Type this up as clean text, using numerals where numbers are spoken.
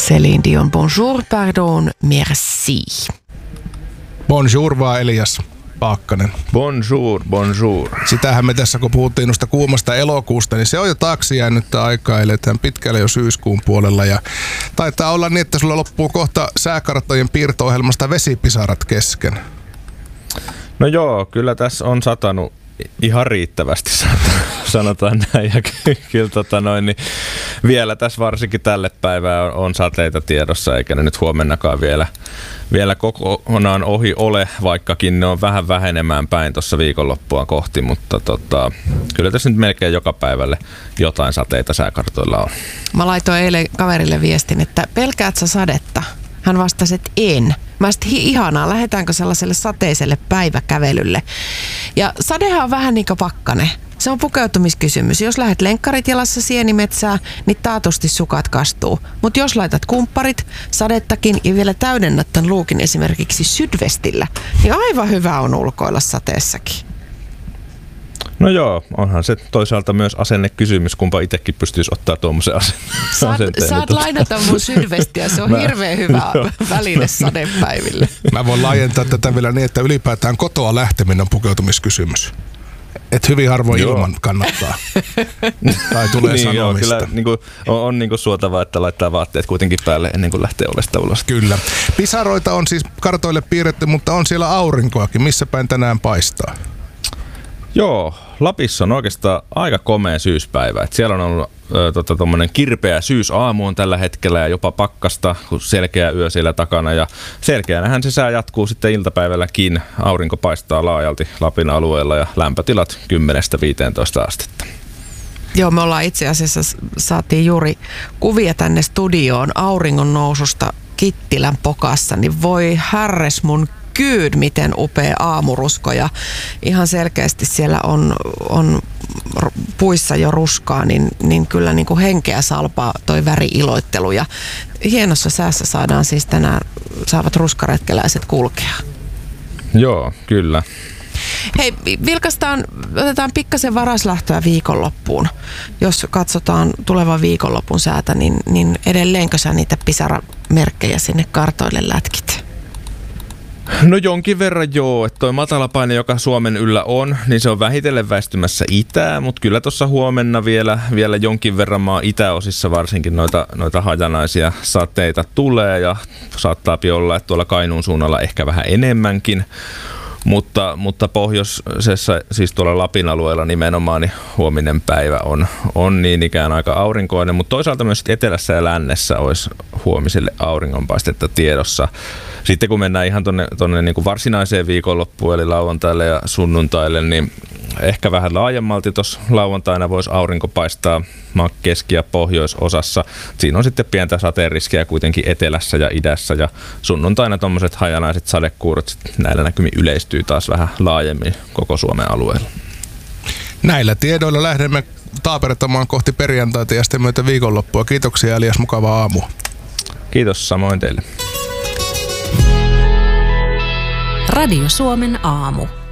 Céline Dion, bonjour, pardon, merci. Bonjour vaan Elias Paakkanen. Bonjour, bonjour. Sitähän me tässä, kun puhuttiin noista kuumasta elokuusta, niin se on jo taakse jäänyttä aikaa, eletään pitkälle jo syyskuun puolella. Ja taitaa olla niin, että sulla loppuu kohta sääkarttojen piirto-ohjelmasta vesipisarat kesken. No joo, kyllä tässä on satanut ihan riittävästi, sanotaan näin. Ja kyllä niin vielä tässä varsinkin tälle päivään on sateita tiedossa, eikä ne nyt huomennakaan vielä kokonaan ohi ole, vaikkakin ne on vähän vähenemään päin tuossa viikonloppua kohti, mutta kyllä tässä nyt melkein joka päivälle jotain sateita sääkartoilla on. Mä laitoin eilen kaverille viestin, että pelkäät sä sadetta? Hän vastasi, että en. Mä sitten ihanaa, lähdetäänkö sellaiselle sateiselle päiväkävelylle. Ja sadehan on vähän niin kuin pakkane. Se on pukeutumiskysymys. Jos lähdet lenkkarit jalassa sienimetsää, niin taatusti sukat kastuu. Mutta jos laitat kumpparit, sadettakin ja vielä täydennät tämän luukin esimerkiksi sydvestillä, niin aivan hyvä on ulkoilla sateessakin. No joo, onhan se toisaalta myös asennekysymys, kumpa itsekin pystyisi ottaa tuommoisen asenteen. Saat lainata mun sydvestiä, se on hirveän hyvä väline sadepäiville. Mä voin laajentaa tätä vielä niin, että ylipäätään kotoa lähteminen on pukeutumiskysymys. Et hyvin harvoin ilman kannattaa. Tai tulee niin, sanomista. Joo, kyllä on suotavaa, että laittaa vaatteet kuitenkin päälle ennen kuin lähtee ovesta ulos. Kyllä. Pisaroita on siis kartoille piirretty, mutta on siellä aurinkoakin. Missä päin tänään paistaa? Joo, Lapissa on oikeastaan aika komea syyspäivä. Et siellä on ollut tommonen kirpeä syysaamu on tällä hetkellä ja jopa pakkasta, kun selkeä yö siellä takana. Ja selkeänähän se sää jatkuu sitten iltapäivälläkin. Aurinko paistaa laajalti Lapin alueella ja lämpötilat 10–15 astetta. Joo, me ollaan itse asiassa saatiin juuri kuvia tänne studioon auringon noususta Kittilän pokassa, niin voi härres mun kyyd, miten upea aamurusko ja ihan selkeästi siellä on puissa jo ruskaa, niin kyllä niin kuin henkeä salpaa toi väri-iloittelu ja hienossa säässä saadaan siis tänään, saavat ruskaretkeläiset kulkea. Joo, kyllä. Hei, otetaan pikkasen varaslähtöä viikonloppuun. Jos katsotaan tulevan viikonlopun säätä, niin edelleenkö sä niitä pisaramerkkejä sinne kartoille lätkit? No jonkin verran joo, että toi matalapaine, joka Suomen yllä on, niin se on vähitellen väistymässä itään, mutta kyllä tuossa huomenna vielä jonkin verran maan itäosissa varsinkin noita hajanaisia sateita tulee ja saattaa olla, että tuolla Kainuun suunnalla ehkä vähän enemmänkin. Mutta pohjoisessa, siis tuolla Lapin alueella nimenomaan, niin huominen päivä on niin ikään aika aurinkoinen, mutta toisaalta myös etelässä ja lännessä olisi huomiselle auringonpaistetta tiedossa. Sitten kun mennään ihan tuonne niin kuin varsinaiseen viikonloppuun, eli lauantaille ja sunnuntaille, niin ehkä vähän laajemmalti tuossa lauantaina voisi aurinko paistaa maan keski- ja pohjoisosassa. Siinä on sitten pientä sateenriskiä kuitenkin etelässä ja idässä, ja sunnuntaina tuommoiset hajanaiset sadekuurot näillä näkymin yleistyy taas vähän laajemmin koko Suomen alueella. Näillä tiedoilla lähdemme taapertamaan kohti perjantaita ja sitten myötä viikonloppua. Kiitoksia Elias, mukavaa aamua. Kiitos samoin teille. Radio Suomen aamu.